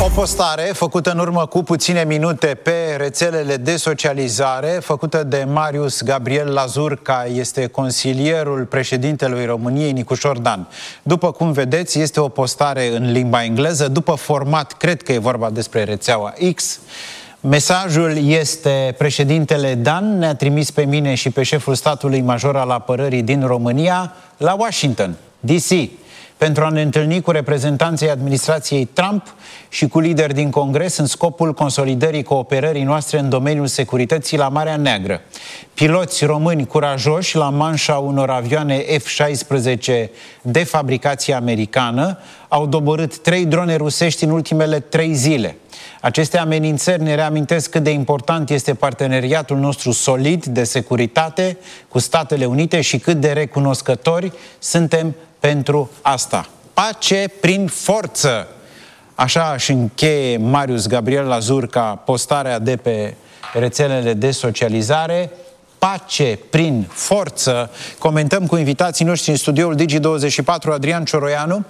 O postare făcută în urmă cu puține minute pe rețelele de socializare, făcută de Marius Gabriel Lazurca, este consilierul președintelui României, Nicușor Dan. După cum vedeți, este o postare în limba engleză, după format, cred că e vorba despre rețeaua X. Mesajul este: președintele Dan ne-a trimis pe mine și pe șeful statului major al apărării din România la Washington, D.C., pentru a ne întâlni cu reprezentanții administrației Trump și cu lideri din Congres în scopul consolidării cooperării noastre în domeniul securității la Marea Neagră. Piloți români curajoși la manșa unor avioane F-16 de fabricație americană au doborât 3 drone rusești în ultimele 3 zile. Aceste amenințări ne reamintesc cât de important este parteneriatul nostru solid de securitate cu Statele Unite și cât de recunoscători suntem pentru asta. Pace prin forță! Așa își încheie Marius Gabriel Lazurca postarea de pe rețelele de socializare. Pace prin forță! Comentăm cu invitații noștri în studioul Digi24, Adrian Cioroianu,